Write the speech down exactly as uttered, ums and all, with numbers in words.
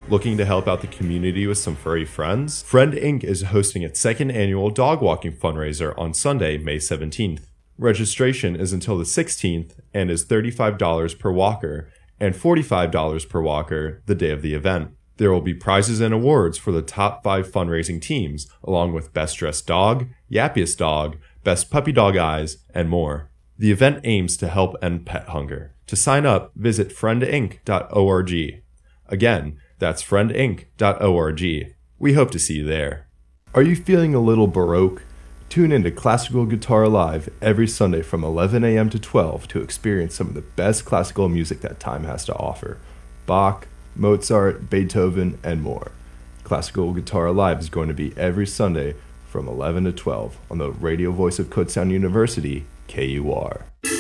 Looking to help out the community with some furry friends? Friend Incorporated is hosting its second annual dog walking fundraiser on Sunday, May seventeenth. Registration is until the sixteenth and is thirty-five dollars per walker and forty-five dollars per walker the day of the event. There will be prizes and awards for the top five fundraising teams, along with Best Dressed Dog, Yappiest Dog, Best Puppy Dog Eyes, and more. The event aims to help end pet hunger. To sign up, visit friend inc dot org. Again, that's friend inc dot org. We hope to see you there. Are you feeling a little baroque? Tune in to Classical Guitar Live every Sunday from eleven a.m. to twelve to experience some of the best classical music that time has to offer. Bach, Mozart, Beethoven, and more. Classical Guitar Live is going to be every Sunday from eleven to twelve on the radio voice of Kutztown University, K U R.